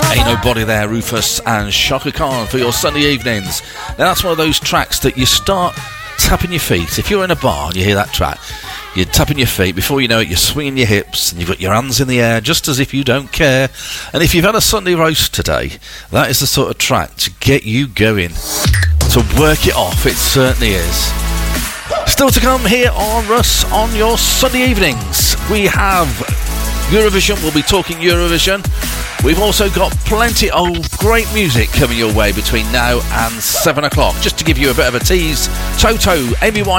Ain't Nobody There, Rufus and Shaka Khan for your Sunday evenings. Now that's one of those tracks that you start tapping your feet. If you're in a bar and you hear that track, you're tapping your feet. Before you know it, you're swinging your hips and you've got your hands in the air just as if you don't care. And if you've had a Sunday roast today, that is the sort of track to get you going, to work it off. It certainly is. Still to come here on Russ on your Sunday evenings, we have Eurovision. We'll be talking Eurovision. We've also got plenty of great music coming your way between now and 7 o'clock. Just to give you a bit of a tease, Toto, Amy White